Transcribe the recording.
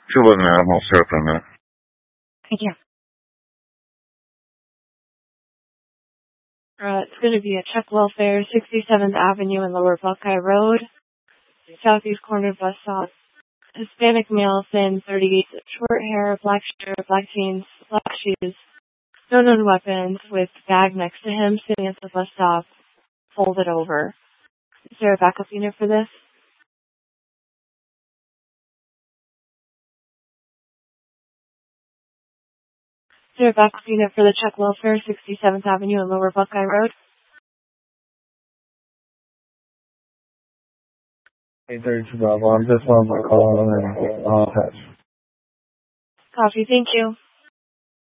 Sure, madam. I'll start from there. Thank you. It's going to be at Chuck Welfare, 67th Avenue and Lower Buckeye Road, southeast corner bus stop. Hispanic male, thin, 38, short hair, black shirt, black jeans, black shoes, no known weapons, with bag next to him, sitting at the bus stop, folded over. Is there a backup unit for this? Is there a backup unit for the Chuck Welfare, 67th Avenue and Lower Buckeye Road? 832 Bravo. I'm just on my call and I'll attach. Copy, thank you.